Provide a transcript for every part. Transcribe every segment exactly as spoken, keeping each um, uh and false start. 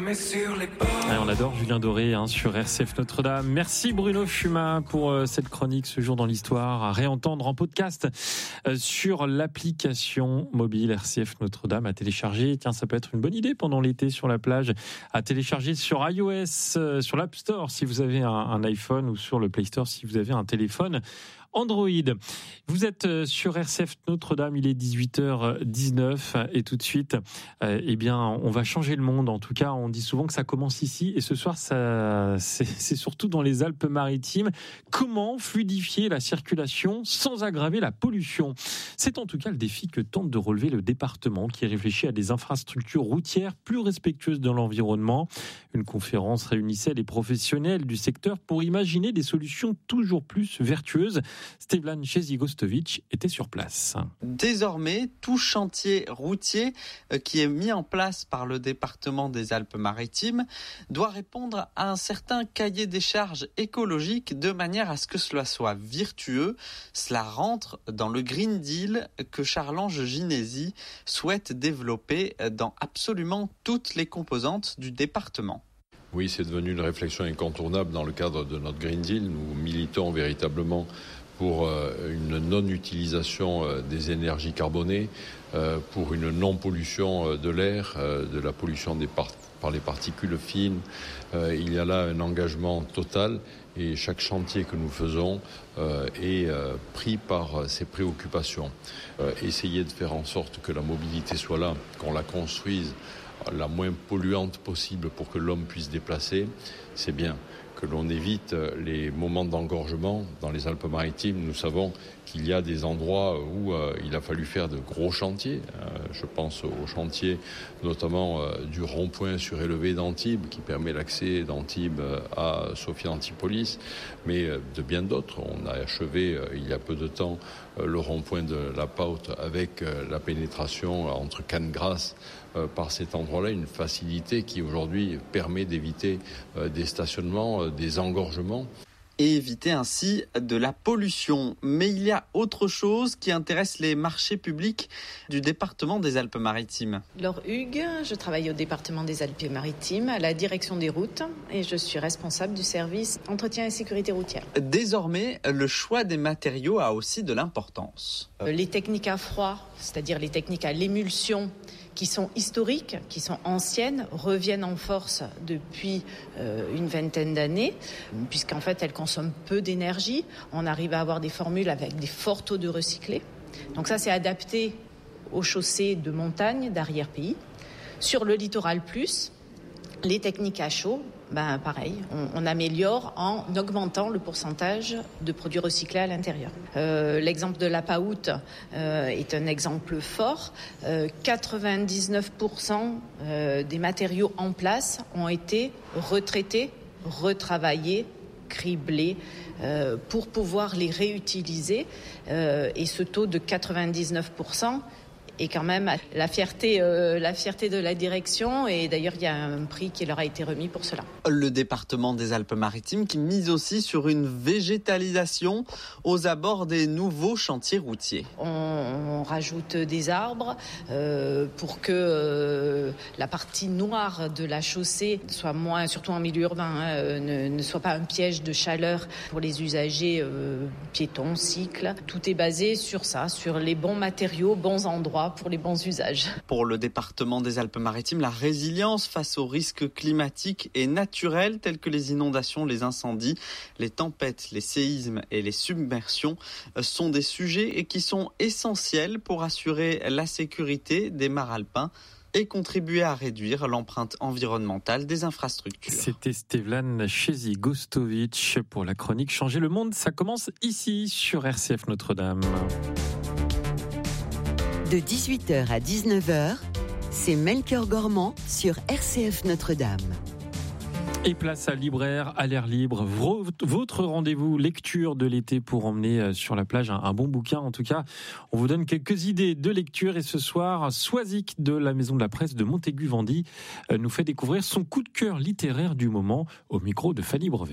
Ah, on adore Julien Doré hein, sur R C F Notre-Dame. Merci Bruno Fumat pour euh, cette chronique Ce jour dans l'histoire, à réentendre en podcast euh, sur l'application mobile R C F Notre-Dame à télécharger. Tiens, ça peut être une bonne idée pendant l'été sur la plage, à télécharger sur iOS, euh, sur l'App Store si vous avez un, un iPhone ou sur le Play Store si vous avez un téléphone Android. Vous êtes sur R C F Notre-Dame, il est dix-huit heures dix-neuf et tout de suite, euh, eh bien, on va changer le monde. En tout cas, on dit souvent que ça commence ici et ce soir, ça, c'est, c'est surtout dans les Alpes-Maritimes. Comment fluidifier la circulation sans aggraver la pollution ? C'est en tout cas le défi que tente de relever le département qui réfléchit à des infrastructures routières plus respectueuses de l'environnement. Une conférence réunissait les professionnels du secteur pour imaginer des solutions toujours plus vertueuses. Stevlan Chezi-Gostovic était sur place. Désormais, tout chantier routier qui est mis en place par le département des Alpes-Maritimes doit répondre à un certain cahier des charges écologiques de manière à ce que cela soit vertueux. Cela rentre dans le Green Deal que Charles-Ange Ginesi souhaite développer dans absolument toutes les composantes du département. Oui, c'est devenu une réflexion incontournable dans le cadre de notre Green Deal. Nous militons véritablement pour une non-utilisation des énergies carbonées, pour une non-pollution de l'air, de la pollution des par, par les particules fines. Il y a là un engagement total et chaque chantier que nous faisons est pris par ces préoccupations. Essayer de faire en sorte que la mobilité soit là, qu'on la construise la moins polluante possible pour que l'homme puisse déplacer, c'est bien. Que l'on évite les moments d'engorgement dans les Alpes-Maritimes. Nous savons qu'il y a des endroits où euh, il a fallu faire de gros chantiers. Euh, je pense au chantier notamment euh, du rond-point surélevé d'Antibes qui permet l'accès d'Antibes à Sophia Antipolis, mais euh, de bien d'autres. On a achevé euh, il y a peu de temps euh, le rond-point de la Paute avec euh, la pénétration entre Cannes-Grasse euh, par cet endroit-là, une facilité qui aujourd'hui permet d'éviter euh, des stationnements, euh, des engorgements. Et éviter ainsi de la pollution. Mais il y a autre chose qui intéresse les marchés publics du département des Alpes-Maritimes. Laure Hugues, je travaille au département des Alpes-Maritimes, à la direction des routes, et je suis responsable du service entretien et sécurité routière. Désormais, le choix des matériaux a aussi de l'importance. Les techniques à froid, c'est-à-dire les techniques à l'émulsion, qui sont historiques, qui sont anciennes, reviennent en force depuis euh, une vingtaine d'années, puisqu'en fait elles consomment peu d'énergie. On arrive à avoir des formules avec des forts taux de recyclé. Donc ça, c'est adapté aux chaussées de montagne, d'arrière-pays. Sur le littoral plus, les techniques à chaud, ben pareil, on, on améliore en augmentant le pourcentage de produits recyclés à l'intérieur. Euh, l'exemple de la Paoute euh, est un exemple fort. Euh, quatre-vingt-dix-neuf pour cent euh, des matériaux en place ont été retraités, retravaillés, criblés euh, pour pouvoir les réutiliser. Euh, et ce taux de quatre-vingt-dix-neuf pour cent et quand même la fierté, euh, la fierté de la direction, et d'ailleurs il y a un prix qui leur a été remis pour cela. Le département des Alpes-Maritimes qui mise aussi sur une végétalisation aux abords des nouveaux chantiers routiers. On, on rajoute des arbres euh, pour que euh, la partie noire de la chaussée soit moins, surtout en milieu urbain, hein, ne, ne soit pas un piège de chaleur pour les usagers euh, piétons, cycles. Tout est basé sur ça, sur les bons matériaux, bons endroits pour les bons usages. Pour le département des Alpes-Maritimes, la résilience face aux risques climatiques et naturels tels que les inondations, les incendies, les tempêtes, les séismes et les submersions sont des sujets qui sont essentiels pour assurer la sécurité des mares alpins et contribuer à réduire l'empreinte environnementale des infrastructures. C'était Stevlan Chezi-Gostovic pour la chronique Changer le monde. Ça commence ici sur R C F Notre-Dame. De dix-huit heures à dix-neuf heures, c'est Melchior Gormand sur R C F Notre-Dame. Et place à Libraire, à l'air libre, votre rendez-vous lecture de l'été pour emmener sur la plage un, un bon bouquin. En tout cas, on vous donne quelques idées de lecture. Et ce soir, Soisic de la Maison de la Presse de Montaigu-Vendy nous fait découvrir son coup de cœur littéraire du moment au micro de Fanny Brevet.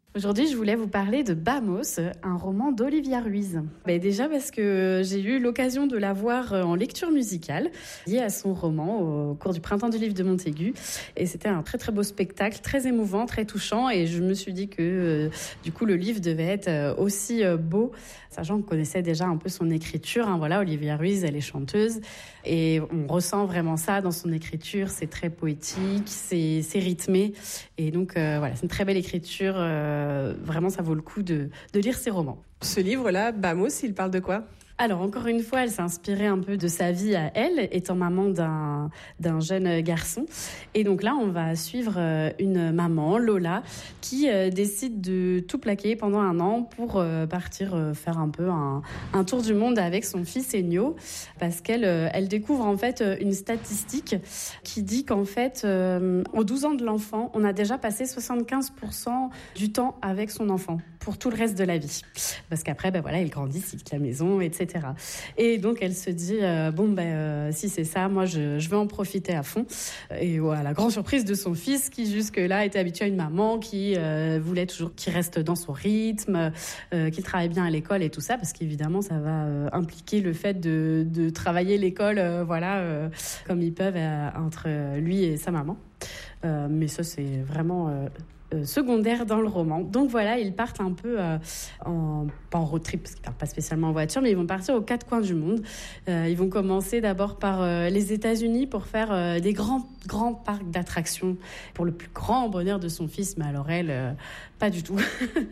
Aujourd'hui, je voulais vous parler de Bamos, un roman d'Olivia Ruiz. Ben déjà parce que j'ai eu l'occasion de la voir en lecture musicale, liée à son roman au cours du Printemps du livre de Montaigu. Et c'était un très très beau spectacle, très émouvant, très touchant. Et je me suis dit que euh, du coup le livre devait être aussi euh, beau, sachant qu'on connaissait déjà un peu son écriture. Hein, voilà, Olivia Ruiz, elle est chanteuse. Et on ressent vraiment ça dans son écriture. C'est très poétique, c'est, c'est rythmé. Et donc euh, voilà, c'est une très belle écriture. Euh, vraiment, ça vaut le coup de, de lire ses romans. Ce livre-là, Bamos, il parle de quoi ? Alors, encore une fois, elle s'est inspirée un peu de sa vie à elle, étant maman d'un, d'un jeune garçon. Et donc là, on va suivre une maman, Lola, qui euh, décide de tout plaquer pendant un an pour euh, partir euh, faire un peu un, un tour du monde avec son fils Ennio, parce qu'elle euh, elle découvre en fait une statistique qui dit qu'en fait, euh, aux douze ans de l'enfant, on a déjà passé soixante-quinze pour cent du temps avec son enfant pour tout le reste de la vie. Parce qu'après, ben voilà, il grandit, il quitte la maison, et cetera. Et donc, elle se dit, euh, bon, ben, euh, si c'est ça, moi, je, je veux en profiter à fond. Et voilà, la grande surprise de son fils, qui jusque-là était habitué à une maman qui euh, voulait toujours qu'il reste dans son rythme, euh, qu'il travaille bien à l'école et tout ça, parce qu'évidemment, ça va euh, impliquer le fait de, de travailler l'école, euh, voilà, euh, comme ils peuvent euh, entre lui et sa maman. Euh, mais ça, c'est vraiment... Euh, Euh, secondaire dans le roman. Donc voilà, ils partent un peu euh, en, pas en road trip, parce qu'ils partent pas spécialement en voiture, mais ils vont partir aux quatre coins du monde. Euh, ils vont commencer d'abord par euh, les États-Unis pour faire euh, des grands, grands parcs d'attractions pour le plus grand bonheur de son fils, mais alors elle, euh, pas du tout.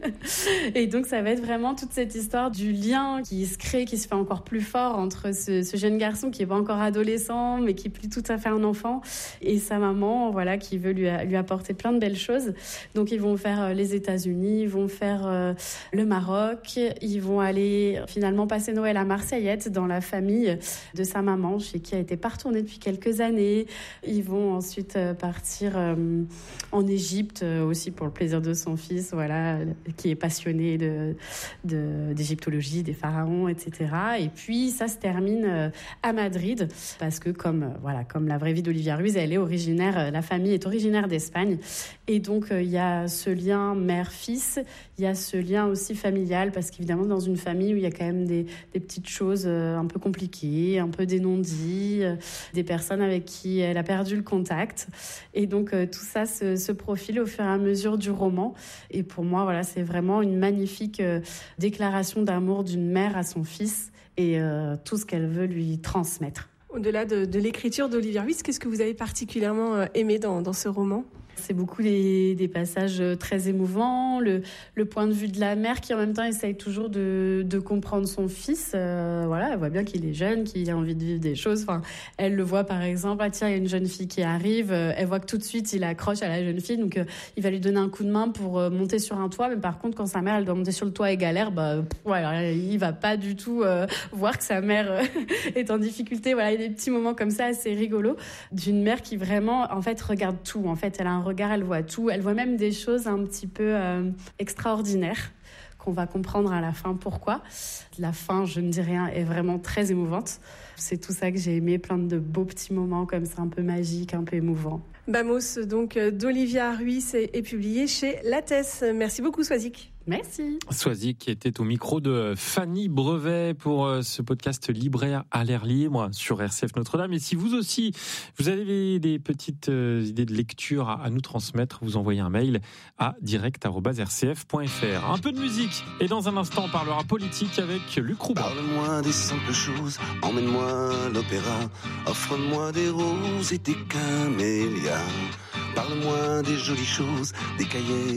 Et donc ça va être vraiment toute cette histoire du lien qui se crée, qui se fait encore plus fort entre ce, ce jeune garçon qui est pas encore adolescent, mais qui est plus tout à fait un enfant, et sa maman, voilà, qui veut lui, lui apporter plein de belles choses. Donc ils vont faire les États-Unis, ils vont faire euh, le Maroc, ils vont aller finalement passer Noël à Marseillette dans la famille de sa maman, chez qui elle n'était pas retournée depuis quelques années. Ils vont ensuite euh, partir euh, en Égypte euh, aussi pour le plaisir de son fils, voilà, qui est passionné de, de, d'égyptologie, des pharaons, et cetera. Et puis ça se termine euh, à Madrid, parce que comme, euh, voilà, comme la vraie vie d'Olivia Ruiz, elle est originaire, euh, la famille est originaire d'Espagne. Et donc il euh, y a ce lien mère-fils, il y a ce lien aussi familial, parce qu'évidemment dans une famille où il y a quand même des, des petites choses euh, un peu compliquées, un peu des non-dits, euh, des personnes avec qui elle a perdu le contact. Et donc euh, tout ça se, se profile au fur et à mesure du roman. Et pour moi, voilà, c'est vraiment une magnifique euh, déclaration d'amour d'une mère à son fils et euh, tout ce qu'elle veut lui transmettre. Au-delà de, de l'écriture d'Olivia Ruiz, qu'est-ce que vous avez particulièrement euh, aimé dans, dans ce roman ? C'est beaucoup des, des passages très émouvants, le, le point de vue de la mère qui en même temps essaye toujours de, de comprendre son fils. Euh, voilà, elle voit bien qu'il est jeune, qu'il a envie de vivre des choses. Enfin, elle le voit par exemple, ah tiens, il y a une jeune fille qui arrive, elle voit que tout de suite il accroche à la jeune fille, donc euh, il va lui donner un coup de main pour euh, monter sur un toit. Mais par contre, quand sa mère elle doit monter sur le toit et galère, bah voilà, il va pas du tout euh, voir que sa mère euh, est en difficulté. Voilà, il y a des petits moments comme ça assez rigolos d'une mère qui vraiment en fait regarde tout. En fait, elle a un regard, elle voit tout, elle voit même des choses un petit peu euh, extraordinaires qu'on va comprendre à la fin pourquoi. La fin, je ne dis rien, est vraiment très émouvante. C'est tout ça que j'ai aimé, plein de beaux petits moments comme ça, un peu magiques, un peu émouvants. Bamos, donc d'Olivia Ruiz, est, est publié chez Lattès. Merci beaucoup, Swazik. Merci. Swazik qui était au micro de Fanny Brevet pour ce podcast Libraire à l'air libre sur R C F Notre-Dame. Et si vous aussi, vous avez des petites idées de lecture à nous transmettre, vous envoyez un mail à direct arobase r c f point f r. Un peu de musique et dans un instant on parlera politique avec Luc Roubaud. Parle-moi des simples choses, emmène-moi à l'opéra, offre-moi des roses et des camélias. Parle-moi des jolies choses, des cahiers